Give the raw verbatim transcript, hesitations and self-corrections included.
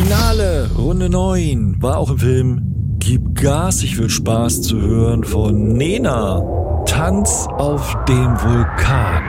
Finale, Runde neun, war auch im Film Gib Gas, ich will Spaß zu hören von Nena. Tanz auf dem Vulkan.